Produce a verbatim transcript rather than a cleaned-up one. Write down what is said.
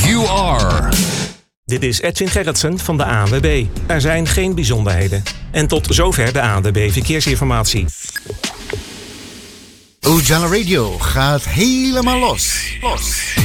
you are. Dit is Edwin Gerritsen van de A N W B. Er zijn geen bijzonderheden. En tot zover de A N W B Verkeersinformatie. Ujala Radio gaat helemaal los. Los.